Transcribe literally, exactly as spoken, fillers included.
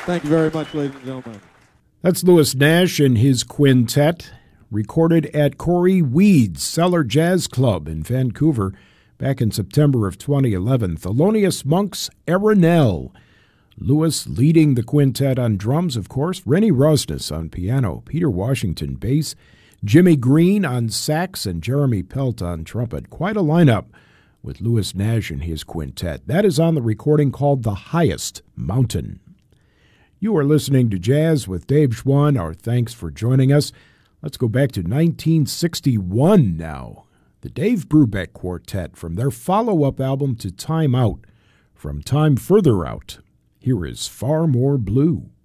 Thank you very much, ladies and gentlemen. That's Louis Nash and his quintet, recorded at Corey Weed's Cellar Jazz Club in Vancouver back in September of twenty eleven. Thelonious Monk's Arenelle. Louis leading the quintet on drums, of course, Rennie Rosnes on piano, Peter Washington bass, Jimmy Green on sax, and Jeremy Pelt on trumpet. Quite a lineup with Louis Nash and his quintet. That is on the recording called The Highest Mountain. You are listening to Jazz with Dave Schwann. Our thanks for joining us. Let's go back to nineteen sixty-one now. The Dave Brubeck Quartet from their follow-up album to Time Out. From Time Further Out, here is Far More Blue.